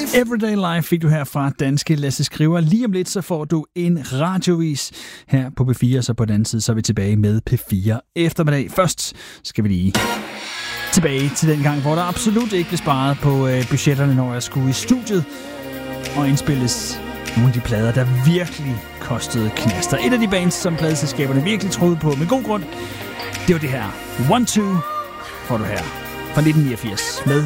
Everyday Life fik du her fra danske Lasse Skriver. Lige om lidt, så får du en radiovis her på P4, så på den anden side, så er vi tilbage med P4 eftermiddag. Først skal vi lige tilbage til den gang, hvor der absolut ikke blev sparet på budgetterne, når jeg skulle i studiet og indspilles nogle af de plader, der virkelig kostede knaster. Et af de bands, som pladeselskaberne virkelig troede på med god grund, det var det her. 1-2 får du her fra 1989 med